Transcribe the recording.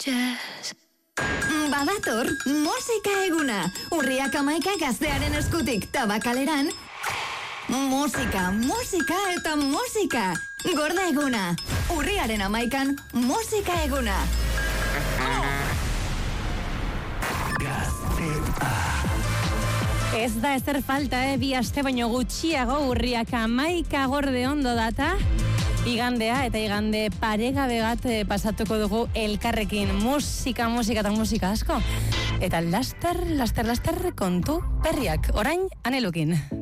jazz. Badator, musika eguna. Urriak 11 gaztearen eskutik tabakaleran. Musika, musika eta musika. Gorda eguna. Urriaren 11 musika eguna. Ez da ezer falta, bi aste baino gutxiago urriak 11 gorde ondo data. Igandea eta igande paregabe bat pasatuko dugu elkarrekin musika eta musika asko. Eta laster kontu berriak, orain Anelukin.